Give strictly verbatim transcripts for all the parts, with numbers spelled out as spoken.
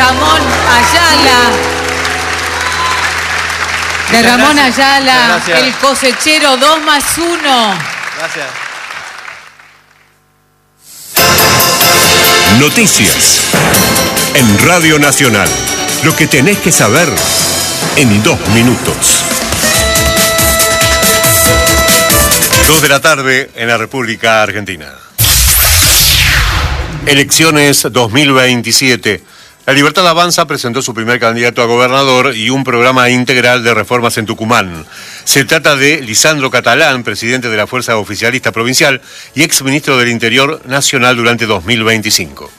Ramón Ayala. De Ramón Ayala, el cosechero dos más uno. Gracias. Noticias en Radio Nacional. Lo que tenés que saber en dos minutos. Dos de la tarde en la República Argentina. Elecciones dos mil veintisiete. La Libertad Avanza presentó su primer candidato a gobernador y un programa integral de reformas en Tucumán. Se trata de Lisandro Catalán, presidente de la Fuerza Oficialista Provincial y exministro del Interior Nacional durante dos mil veinticinco.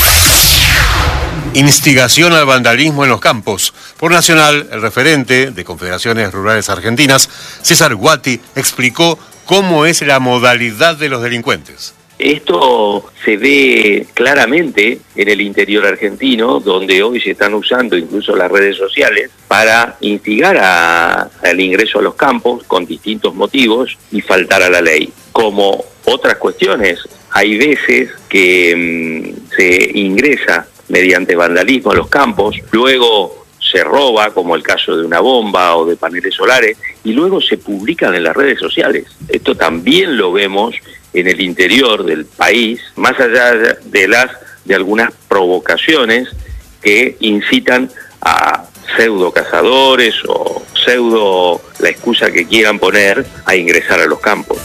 Instigación al vandalismo en los campos. Por Nacional, el referente de Confederaciones Rurales Argentinas, César Guati, explicó cómo es la modalidad de los delincuentes. Esto se ve claramente en el interior argentino, donde hoy se están usando incluso las redes sociales para instigar a, al ingreso a los campos con distintos motivos y faltar a la ley. Como otras cuestiones, hay veces que mmm, se ingresa mediante vandalismo a los campos, luego se roba, como el caso de una bomba o de paneles solares, y luego se publican en las redes sociales. Esto también lo vemos en el interior del país, más allá de las de algunas provocaciones que incitan a pseudo cazadores o pseudo la excusa que quieran poner a ingresar a los campos.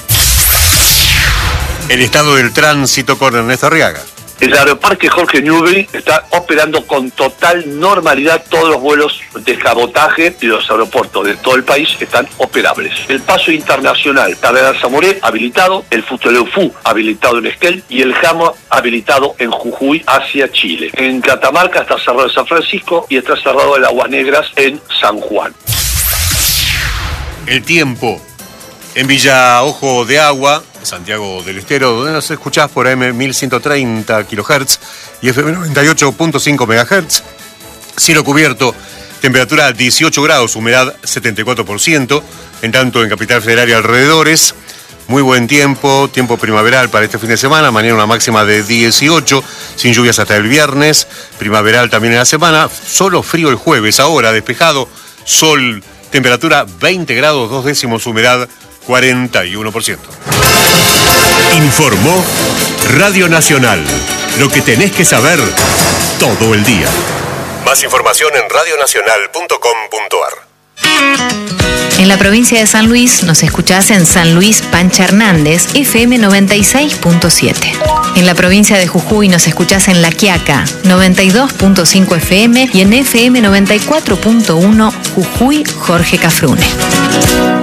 El estado del tránsito con Ernesto Arriaga. El aeroparque Jorge Newbery está operando con total normalidad. Todos los vuelos de cabotaje y los aeropuertos de todo el país están operables. El paso internacional Cardenal Zamoré habilitado, el Futaleufú habilitado en Esquel y el Jama habilitado en Jujuy hacia Chile. En Catamarca está cerrado en San Francisco y está cerrado el Aguas Negras en San Juan. El tiempo. En Villa Ojo de Agua, Santiago del Estero, donde nos escuchás por A M mil ciento treinta kilohertz y F M noventa y ocho punto cinco megahertz. Cielo cubierto, temperatura dieciocho grados, humedad setenta y cuatro por ciento. En tanto, en Capital Federal y alrededores, muy buen tiempo, tiempo primaveral para este fin de semana. Mañana una máxima de dieciocho, sin lluvias hasta el viernes. Primaveral también en la semana. Solo frío el jueves, ahora despejado, sol, temperatura veinte grados, dos décimos, humedad cuarenta y uno por ciento. Informó Radio Nacional. Lo que tenés que saber todo el día. Más información en radio nacional punto com punto a r. En la provincia de San Luis nos escuchás en San Luis Pancha Hernández, F M noventa y seis punto siete. En la provincia de Jujuy nos escuchás en La Quiaca, noventa y dos punto cinco F M y en F M noventa y cuatro punto uno Jujuy Jorge Cafrune.